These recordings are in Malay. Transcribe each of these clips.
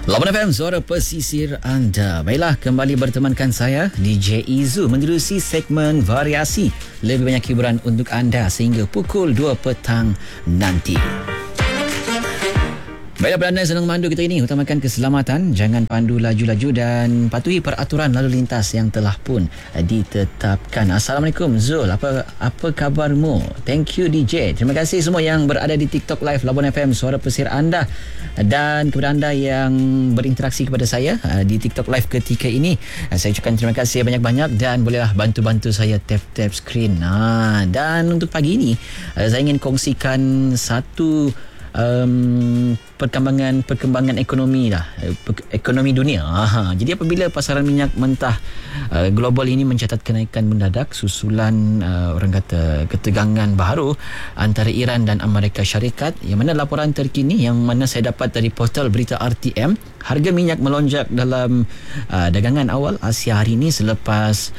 Labuan FM, suara pesisir anda. Baiklah, kembali bertemankan saya, DJ Izu, menerusi segmen variasi. Lebih banyak hiburan untuk anda sehingga pukul 2 petang nanti. Baiklah, anda senang memandu kita ini, utamakan keselamatan. Jangan pandu laju-laju dan patuhi peraturan lalu lintas yang telah pun ditetapkan. Assalamualaikum Zul, apa kabarmu? Thank you DJ. Terima kasih semua yang berada di TikTok Live Labuan FM, suara pesisir anda. Dan kepada anda yang berinteraksi kepada saya di TikTok Live ketika ini, saya ucapkan terima kasih banyak-banyak dan bolehlah bantu-bantu saya tap-tap screen. Dan untuk pagi ini, saya ingin kongsikan satu perkembangan ekonomi ekonomi dunia. Jadi apabila pasaran minyak mentah global ini mencatat kenaikan mendadak susulan orang kata ketegangan baru antara Iran dan Amerika Syarikat, yang mana laporan terkini yang mana saya dapat dari portal berita RTM, harga minyak melonjak dalam dagangan awal Asia hari ini selepas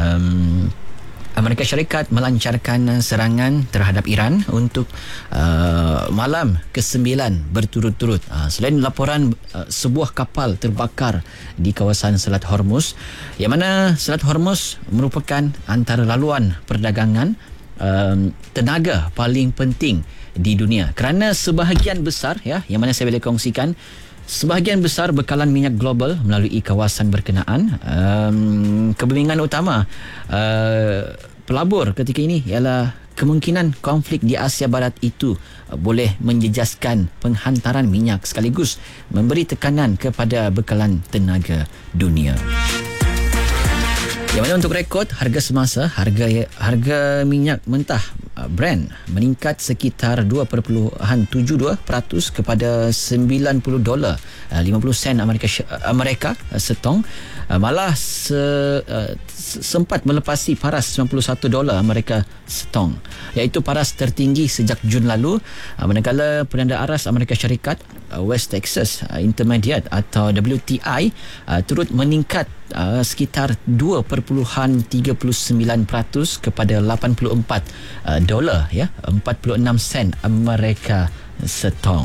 Amerika Syarikat melancarkan serangan terhadap Iran untuk malam ke-9 berturut-turut. Selain laporan sebuah kapal terbakar di kawasan Selat Hormuz, yang mana Selat Hormuz merupakan antara laluan perdagangan tenaga paling penting di dunia, kerana sebahagian besar yang mana saya boleh kongsikan, sebahagian besar bekalan minyak global melalui kawasan berkenaan. Kebingungan utama pelabur ketika ini ialah kemungkinan konflik di Asia Barat itu boleh menjejaskan penghantaran minyak sekaligus memberi tekanan kepada bekalan tenaga dunia. Yang mana untuk rekod harga semasa, harga minyak mentah Brent meningkat sekitar 2.72% kepada $90 50 sen Amerika setong, malah sempat melepasi paras $91 Amerika setong, iaitu paras tertinggi sejak Jun lalu, manakala penanda aras Amerika Syarikat West Texas Intermediate atau WTI turut meningkat sekitar 2.39% kepada $84 46 sen Amerika setong.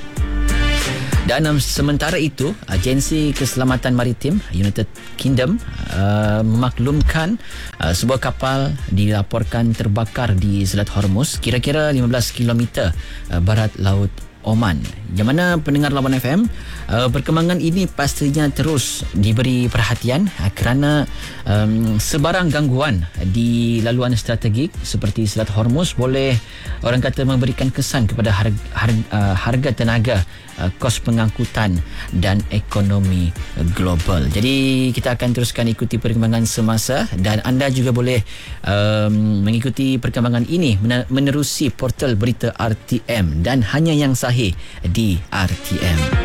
Dan sementara itu, Agensi Keselamatan Maritim United Kingdom memaklumkan sebuah kapal dilaporkan terbakar di Selat Hormuz kira-kira 15 km barat laut Oman. Yang mana pendengar Labuan FM, perkembangan ini pastinya terus diberi perhatian kerana sebarang gangguan di laluan strategik seperti Selat Hormuz boleh orang kata memberikan kesan kepada harga tenaga, kos pengangkutan dan ekonomi global. Jadi kita akan teruskan ikuti perkembangan semasa dan anda juga boleh mengikuti perkembangan ini menerusi portal berita RTM dan hanya yang sahih di RTM.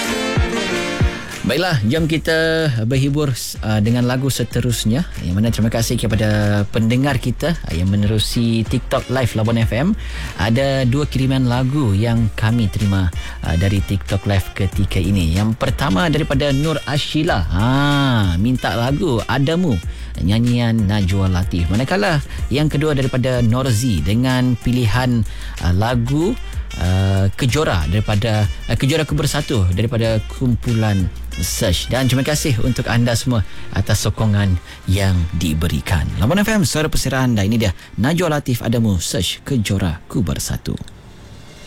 Baiklah, jom kita berhibur dengan lagu seterusnya, yang mana terima kasih kepada pendengar kita yang menerusi TikTok Live Labuan FM. Ada 2 kiriman lagu yang kami terima dari TikTok Live ketika ini. Yang pertama daripada Nur Ashila, minta lagu Adamu, nyanyian Najwa Latif. Manakala yang kedua daripada Norzi dengan pilihan lagu Kejora daripada Kejora Ku Bersatu daripada kumpulan Search. Dan terima kasih untuk anda semua atas sokongan yang diberikan. Labuan FM, suara pesisir anda. Ini dia Najwa Latif, Adamu, Search, Kejora Ku Bersatu.